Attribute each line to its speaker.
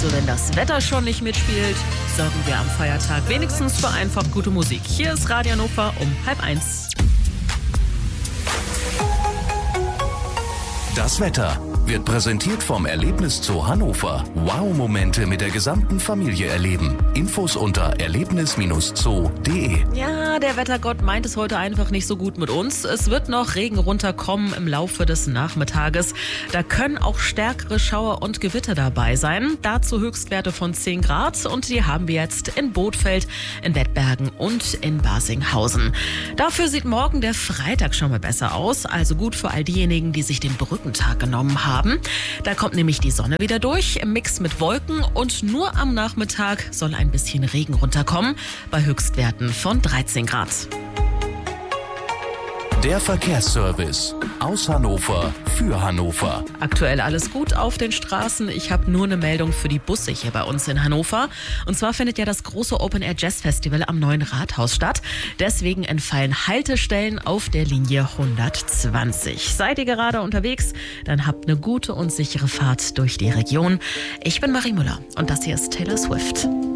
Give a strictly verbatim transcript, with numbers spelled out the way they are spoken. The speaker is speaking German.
Speaker 1: Also wenn das Wetter schon nicht mitspielt, sorgen wir am Feiertag wenigstens für einfach gute Musik. Hier ist Radio Hannover um halb eins.
Speaker 2: Das Wetter wird präsentiert vom Erlebniszoo Hannover. Wow-Momente mit der gesamten Familie erleben. Infos unter erlebnis zoo punkt de.
Speaker 1: Ja, der Wettergott meint es heute einfach nicht so gut mit uns. Es wird noch Regen runterkommen im Laufe des Nachmittages. Da können auch stärkere Schauer und Gewitter dabei sein. Dazu Höchstwerte von zehn Grad und die haben wir jetzt in Bothfeld, in Wettbergen und in Barsinghausen. Dafür sieht morgen der Freitag schon mal besser aus. Also gut für all diejenigen, die sich den Brückentag genommen haben. Haben. Da kommt nämlich die Sonne wieder durch, im Mix mit Wolken und nur am Nachmittag soll ein bisschen Regen runterkommen, bei Höchstwerten von dreizehn Grad.
Speaker 2: Der Verkehrsservice aus Hannover für Hannover.
Speaker 1: Aktuell alles gut auf den Straßen. Ich habe nur eine Meldung für die Busse hier bei uns in Hannover. Und zwar findet ja das große Open Air Jazz Festival am neuen Rathaus statt. Deswegen entfallen Haltestellen auf der Linie hundertzwanzig. Seid ihr gerade unterwegs, dann habt eine gute und sichere Fahrt durch die Region. Ich bin Marie Müller und das hier ist Taylor Swift.